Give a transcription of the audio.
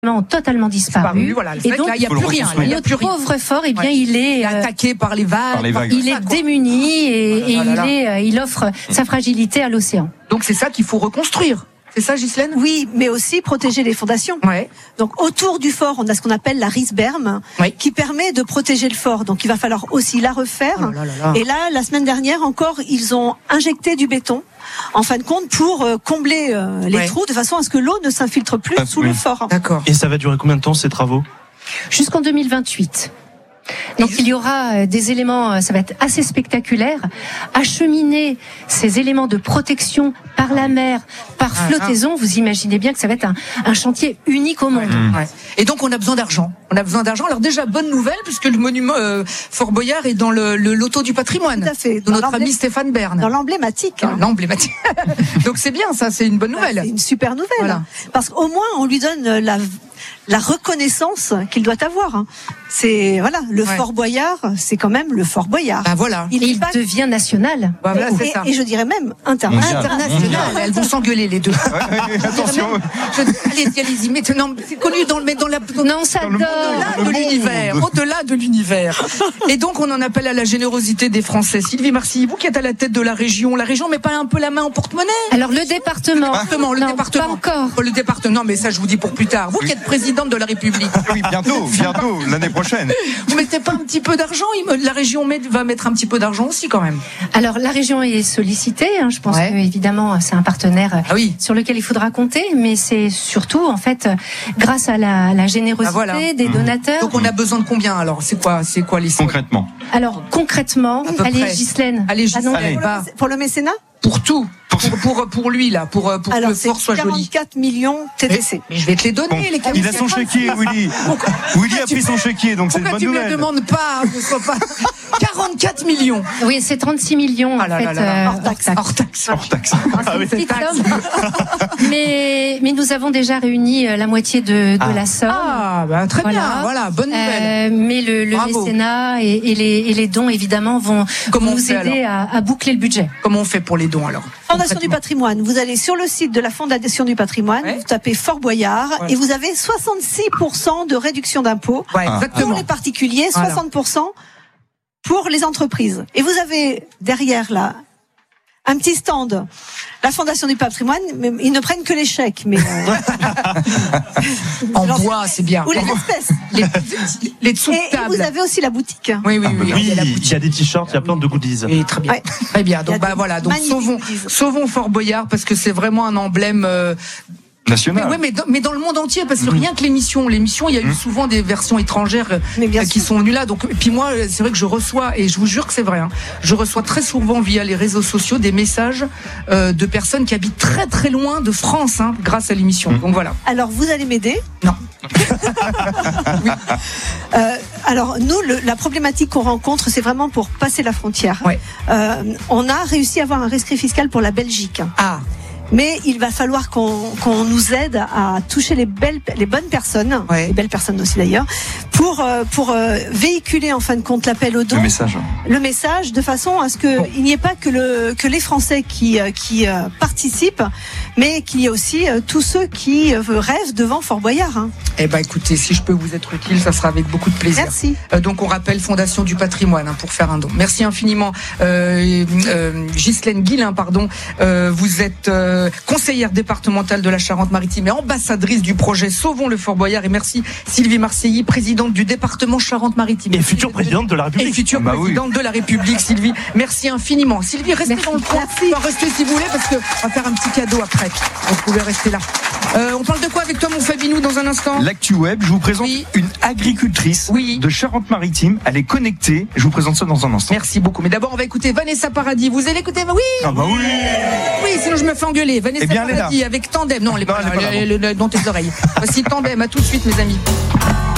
ont totalement disparu. Voilà. Et donc, il n'y a plus rien. Notre pauvre fort, eh bien, il est attaqué par les vagues. Il est démuni et il offre sa fragilité à l'océan. Donc c'est ça qu'il faut reconstruire. C'est ça, Ghislaine ? Oui, mais aussi protéger les fondations. Ouais. Donc autour du fort, on a ce qu'on appelle la risberme, qui permet de protéger le fort. Donc il va falloir aussi la refaire. Et là, la semaine dernière encore, ils ont injecté du béton, en fin de compte, pour combler les trous, de façon à ce que l'eau ne s'infiltre plus sous le fort. D'accord. Et ça va durer combien de temps, ces travaux ? Jusqu'en 2028. Donc il y aura des éléments, ça va être assez spectaculaire, acheminer ces éléments de protection par la mer, par flottaison. Vous imaginez bien que ça va être un chantier unique au monde. Et donc on a besoin d'argent. Alors déjà, bonne nouvelle, puisque le monument Fort Boyard est dans le loto du patrimoine. Tout à fait. De notre ami Stéphane Bern. Dans l'emblématique. L'emblématique. Donc c'est bien, ça, c'est une bonne nouvelle. C'est une super nouvelle. Voilà. Parce qu'au moins on lui donne la reconnaissance qu'il doit avoir. C'est le Fort Boyard, c'est quand même le Fort Boyard. Voilà. Il devient national. Voilà, c'est ça. Et je dirais même international. Elles vont s'engueuler les deux. Attention. Allez-y, maintenant, c'est connu dans la. Non, ça donne. Au-delà de l'univers. Et donc on en appelle à la générosité des Français. Sylvie Marcilly, vous qui êtes à la tête de la région met pas un peu la main au porte-monnaie ? Alors le département. Le département. Pas encore. Le département. Non, mais ça je vous dis pour plus tard. Vous qui êtes présidente de la République. Oui, bientôt, l'année prochaine. Vous mettez pas un petit peu d'argent ? La région va mettre un petit peu d'argent aussi quand même. Alors la région est sollicitée. Je pense que évidemment c'est un partenaire sur lequel il faudra compter, mais c'est surtout en fait grâce à la générosité des donateurs. Donc on a besoin de combien alors ? C'est quoi les concrètement ? Alors concrètement, allez Ghislaine. Pour le mécénat ? Pour tout. Pour lui là, pour que le fort soit joli. 44 millions TTC. Mais je vais te les donner les 44. Il a son chéquier, Willy. Willy a pris son chéquier, donc c'est une bonne nouvelle. Pourquoi tu me le demandes pas ? 44 millions. Oui, c'est 36 millions en fait hors taxe. Petite somme. Mais nous avons déjà réuni la moitié de la somme. Très bien. Voilà, bonne nouvelle. Mais le mécénat et les dons évidemment vont nous aider à boucler le budget. Comment on fait pour les dons alors ? Fondation du patrimoine, vous allez sur le site de la Fondation du patrimoine, vous tapez Fort Boyard et vous avez 66% de réduction d'impôts pour les particuliers, 60% pour les entreprises. Et vous avez derrière là un petit stand, la Fondation du patrimoine, mais ils ne prennent que les chèques. Mais en bois, c'est bien. Ou les espèces. Les dessous de table. Et vous avez aussi la boutique. Oui, il y a des t-shirts, il y a plein de goodies. Oui, très bien. Très bien. Donc donc sauvons Fort Boyard parce que c'est vraiment un emblème national. Mais dans le monde entier, parce que rien que l'émission, il y a eu souvent des versions étrangères qui sont venues là. Donc, et puis moi, c'est vrai que je reçois, et je vous jure que c'est vrai, je reçois très souvent via les réseaux sociaux des messages de personnes qui habitent très très loin de France, grâce à l'émission. Donc voilà. Alors vous allez m'aider ? Non. Alors nous, la problématique qu'on rencontre, c'est vraiment pour passer la frontière. On a réussi à avoir un rescrit fiscal pour la Belgique. Mais il va falloir qu'on nous aide à toucher les bonnes personnes, les belles personnes aussi d'ailleurs, pour véhiculer en fin de compte l'appel aux dons. Le message de façon à ce que il n'y ait pas que les Français qui participent, mais qu'il y ait aussi tous ceux qui rêvent devant Fort Boyard. Eh ben écoutez, si je peux vous être utile, ça sera avec beaucoup de plaisir. Merci. Donc on rappelle Fondation du patrimoine pour faire un don. Merci infiniment Ghislaine Guillain, vous êtes conseillère départementale de la Charente-Maritime et ambassadrice du projet Sauvons le Fort Boyard. Et merci Sylvie Marcilly, présidente du département Charente-Maritime. Et future présidente de la République. Et future présidente de la République, Sylvie. Merci infiniment. Sylvie, restez dans le coin. Restez si vous voulez, parce qu'on va faire un petit cadeau après. Vous pouvez rester là. On parle de quoi avec toi, mon Fabinou, dans un instant ? L'actu web, je vous présente une agricultrice de Charente-Maritime. Elle est connectée. Je vous présente ça dans un instant. Merci beaucoup. Mais d'abord, on va écouter Vanessa Paradis. Vous allez écouter ? Oui, sinon je me fais engueuler. Vanessa Paradis avec Tandem. Non, elle est pas là. Dans tes oreilles. Voici Tandem. À tout de suite, mes amis.